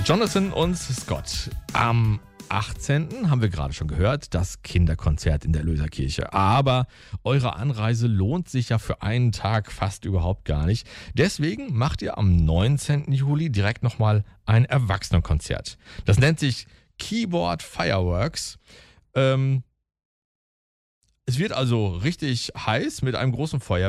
Jonathan und Scott. Am 18. haben wir gerade schon gehört, das Kinderkonzert in der Löserkirche. Aber eure Anreise lohnt sich ja für einen Tag fast überhaupt gar nicht. Deswegen macht ihr am 19. Juli direkt nochmal ein Erwachsenenkonzert. Das nennt sich Keyboard Fireworks. Es wird also richtig heiß mit einem großen Feuer.